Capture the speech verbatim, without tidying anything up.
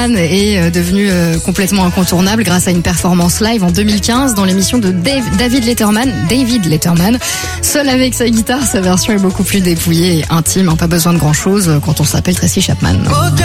Chapman est devenu complètement incontournable grâce à une performance live en deux mille quinze dans l'émission de Dave, David Letterman. David Letterman, seul avec sa guitare, sa version est beaucoup plus dépouillée et intime. Pas besoin de grand chose quand on s'appelle Tracy Chapman.